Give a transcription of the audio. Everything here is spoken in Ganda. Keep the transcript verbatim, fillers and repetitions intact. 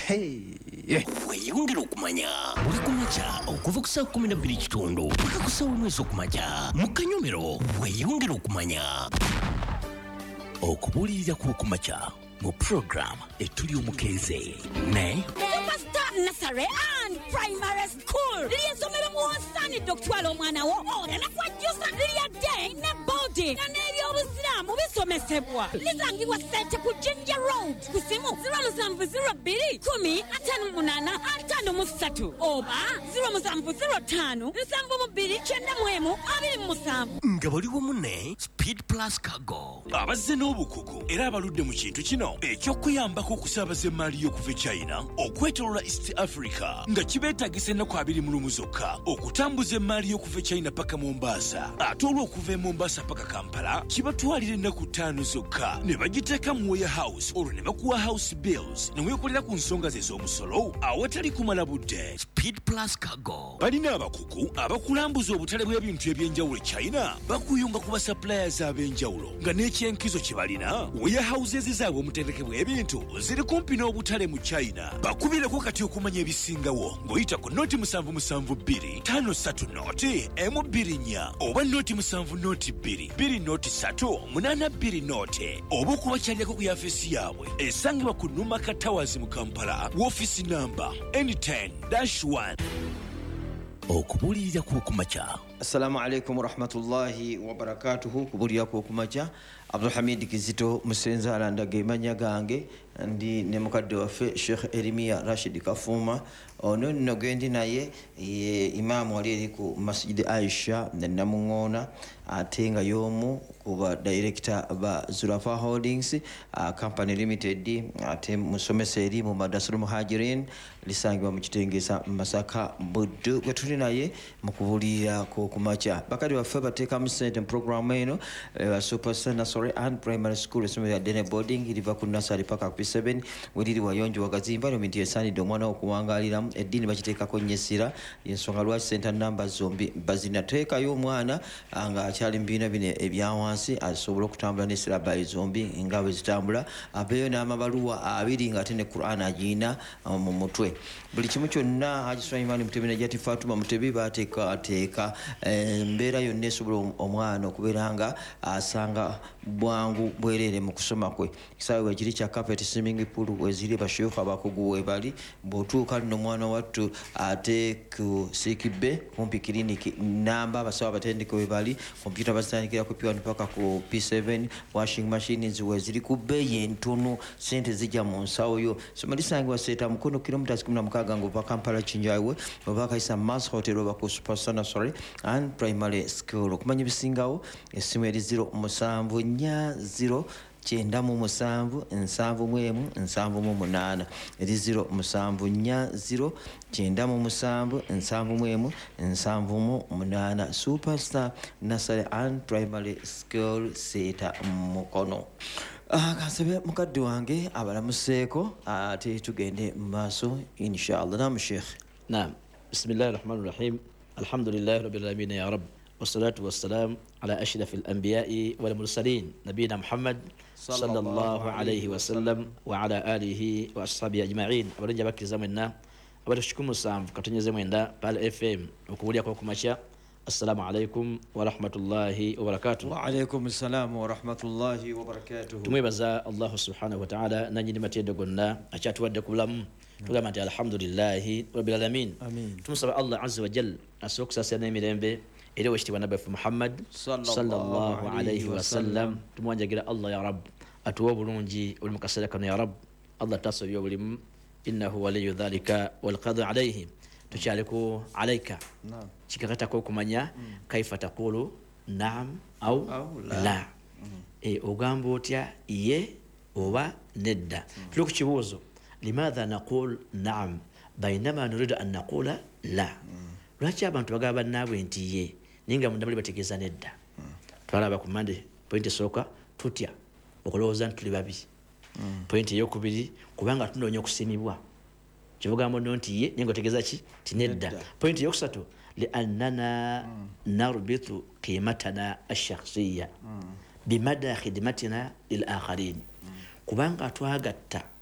Hey, weyongera okumanya buli kumakya okuva ku saa kumi na bbiri kitundu paka ku saa omwezi okumakya mu Kanyomero weyongera okumanya okubuulirira kw'okumakya mu program etuli omukeeze ne Superstar Nursery and Primary School lyensomero muwasaanidde okutwala omwana wo olanakwajjusa lyadde ne boarding nga n'ebyobusiraamu bisomesebwa lisangibwa Ssente ku Jinja Road ku simu zero seven zero two kumi ataano munaana ataano mu ssatu oba zero seven zero five nsanvu mu bbiri kyenda mu emu abiri mu musanvu nga bali wamu ne Speed Plus Cargo abazze n'obukugu era abaludde mu kintu kino eky'okuyambako okusaabaza emmaali y'okuva e China okwetoolola East Africa nga kibeetagisa ennaku abiri mu lumu zokka okutambuza emmaali y'okuva e China paka Mombasa ate olw'okuva e Mombasa paka Kampala kibatwalira ennaku ttaano zokka ne bagiteeka mu warehouse olwo ne bakuwa house bills ne weekolera ku nsonga ze z'omusolo awatali kumala budde. Speed Plus Cargo balina abakugu abakulambuza obutale bw'ebintu eby'enjawulo e China bakuyunga ku basuppliers ab'enjawulo nga n'ekyenkizo kye balina warehouses zaabwe omutendeke bw'ebintu ziri kumpi n'obutale mu China. Bakubireko kati okumanya ebisingawo ng'oyita ku noti musanvu musanvu bbiri ttaano ssatu noti emu bbiri nnya oba noti musanvu noti bbiri bbiri noti ssatu munaana bbiri noti oba okubakyalirako ku yafeesi yaabwe esangibwa ku Numaka Towers mu Kampala woofiisi namba N ten dash one. okubuulirira kw'okumakya. Assalamu alaikum warahmatullahi wabarakatuhu. Kubuulirira kw'okumakya Abdul Hamid Kizito Musenza alandaga emanya gange ndi ne mukadde waffe Sheikh Elimia Rashid Kafuma ono nno gendi naye ye imaamu ali eri ku Masjid Aisha ne Namuŋŋoona ate nga y'omu ku ba director ba Zulafa Holdings uh, Company Limited ate musomesa eri mu Madrasatul Muhajirin lisangibwa mu Kitengesa Masaka Buddu gwe tuli naye mu kubuulirira kw'okumakya. Bakadde waffe bateekamu ssente mu programu eno uh, Superstar Nursery and Primary School essomero lya Dene Boarding liva ku nursery paka ku P seven weliri wayonjo wagazimba environment esaanidde omwana okuwangaaliramu eddiini bakiteekako nnyo essira y'ensonga lwaki center number zombi bazinateekayo omwana nga akyali mu bibiina bino ebya wansi asobole okutambula n'essirabayi zombi nga bwe zitambula abeeyo n'amabaluwa abiri ng'ate ne Quran agiyina mu mutwe. Buli kimu kyonna Haji Sulaiman Mutebi ne Jati Fatuma Mutebi baateekateeka embeera yonna esobola omwana okubeera nga asanga bwangu bwereere mu kusoma kwe. Kisaawe wekiri kya carpet swimming pool weziri basheekhu abakugu webali bw'otuuka nno omwana wattu ate ku Sikibe kumpi kiriniki namba abasawo abatendeke webali kompyuta bazitandikira ku P one paka ku P seven washing machines weziri ku bbeeyi entono sente zijja mu nsawo yo. Soma lisangibwa Seeta Mukono kilometers kumi na mukaaga ng'ova Kampala Kinjaiwe oba Kaisa Mars Hotel oba ku Superstar Nursery and Primary School. Okumanya ebisingawo essimu eri zero musanvu nnya zero kyenda mu musanvu nsanvu mu emu nsanvu mu munaana eri zero musanvu nnya zero kyenda mu musanvu nsanvu mu emu nsanvu mu munaana. Superstar Nursery and Primary School Seeta Mukono. Ah, kansabe mukadde wange abalamuseeko ate tugende mu maaso inshallah. Naam Sheikh. Naam. Bismillahir Rahmanir Rahim. Alhamdulillahi Rabbil Alamin ya Rabb. والصلاة والسلام على أشرف الأنبياء والمرسلين نبينا محمد صلى الله عليه وسلم وعلى آله وأصحابه أجمعين. أبرنجا بكر زمنا أبرشكم السلام كتنجي زمنا بال إف إم وكوليا كوكماشا. السلام عليكم ورحمة الله وبركاته. وعليكم السلام ورحمة الله وبركاته. تميبزا الله سبحانه وتعالى نجد متى قلنا أشات ودك بلام تقول الحمد لله رب العالمين. آمين. تمسب الله عز وجل أسوق ساسنا ميرمبي إلى وشتي ونبي محمد صلى الله عليه وسلم. تموانجا قال الله يا رب أتوب لونجي والمكسرك يا رب الله تصل يوم إنه ولي ذلك والقدر عليه تشاركوا عليك. نعم. شكرتكم كمانيا كيف تقول نعم أو, أو لا, لا. إيه أوغامبوتيا إيه أو ندا فلوك تشوزو لماذا نقول نعم بينما نريد أن نقول لا. lwaki abantu bagaba naabwe nti ye ninga munda bali bategeeza nedda twalaba ku mande point esooka tutya okulowooza nti tuli babi point eyokubiri kubanga tunoonya okusimibwa kivugambo nno nti ye ninga otegeeza ki ti nedda point eyokusatu liannana narbitu qimatana ashakhsiya bimada khidmatina lil akharin kubanga twagatta